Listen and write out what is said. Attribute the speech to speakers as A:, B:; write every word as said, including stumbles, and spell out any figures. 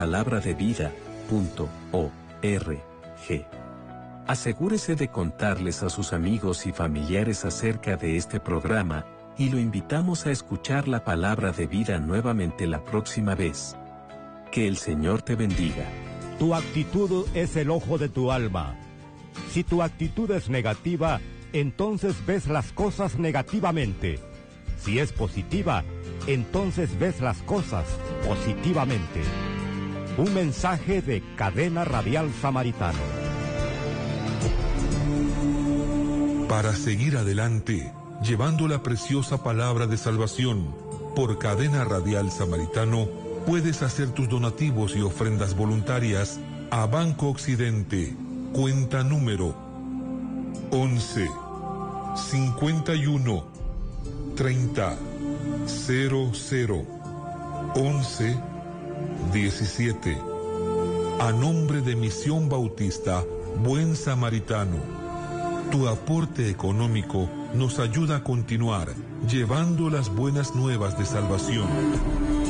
A: palabra de vida punto org. Asegúrese de contarles a sus amigos y familiares acerca de este programa, y lo invitamos a escuchar la palabra de vida nuevamente la próxima vez. Que el Señor te bendiga.
B: Tu actitud es el ojo de tu alma. Si tu actitud es negativa, entonces ves las cosas negativamente. Si es positiva, entonces ves las cosas positivamente. Un mensaje de Cadena Radial Samaritano.
C: Para seguir adelante, llevando la preciosa palabra de salvación, por Cadena Radial Samaritano, puedes hacer tus donativos y ofrendas voluntarias a Banco Occidente, cuenta número once, cincuenta y uno, treinta, cero cero, once, diecisiete. A nombre de Misión Bautista Buen Samaritano. Tu aporte económico nos ayuda a continuar llevando las buenas nuevas de salvación.